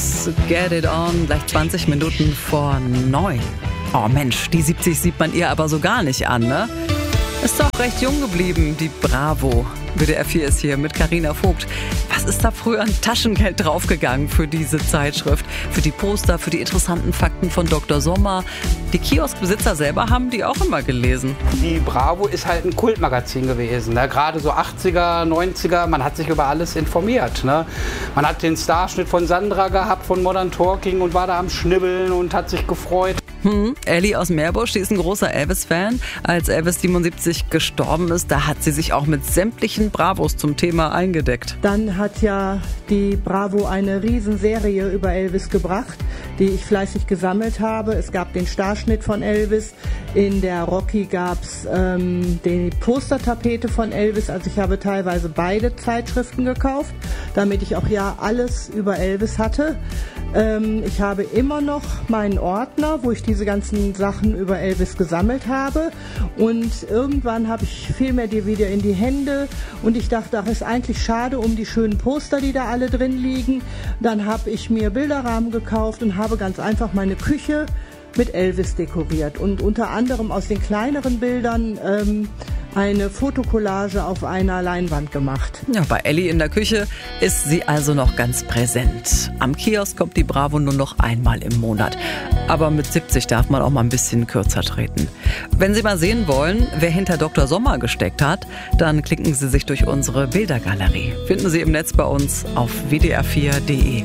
Kiss, Get It On, gleich 20 Minuten vor 9. Oh Mensch, die 70 sieht man ihr aber so gar nicht an, ne? Ist doch recht jung geblieben, die Bravo. WDR 4 ist hier mit Carina Vogt. Was ist da früher an Taschengeld draufgegangen für diese Zeitschrift? Für die Poster, für die interessanten Fakten von Dr. Sommer. Die Kioskbesitzer selber haben die auch immer gelesen. Die Bravo ist halt ein Kultmagazin gewesen. Ne? Gerade so 80er, 90er, man hat sich über alles informiert. Ne? Man hat den Starschnitt von Sandra gehabt, von Modern Talking und war da am Schnibbeln und hat sich gefreut. Ellie aus Meerbusch, die ist ein großer Elvis-Fan. Als Elvis 77 gestorben ist, da hat sie sich auch mit sämtlichen Bravos zum Thema eingedeckt. Dann hat ja die Bravo eine Riesenserie über Elvis gebracht, die ich fleißig gesammelt habe. Es gab den Starschnitt von Elvis, in der Rocky gab es die Postertapete von Elvis. Also ich habe teilweise beide Zeitschriften gekauft, damit ich auch ja alles über Elvis hatte. Ich habe immer noch meinen Ordner, wo ich diese ganzen Sachen über Elvis gesammelt habe, und irgendwann fiel mir die wieder in die Hände und ich dachte, ach, ist eigentlich schade um die schönen Poster, die da alle drin liegen. Dann habe ich mir Bilderrahmen gekauft und habe ganz einfach meine Küche mit Elvis dekoriert und unter anderem aus den kleineren Bildern eine Fotokollage auf einer Leinwand gemacht. Ja, bei Ellie in der Küche ist sie also noch ganz präsent. Am Kiosk kommt die Bravo nur noch einmal im Monat. Aber mit 70 darf man auch mal ein bisschen kürzer treten. Wenn Sie mal sehen wollen, wer hinter Dr. Sommer gesteckt hat, dann klicken Sie sich durch unsere Bildergalerie. Finden Sie im Netz bei uns auf wdr4.de.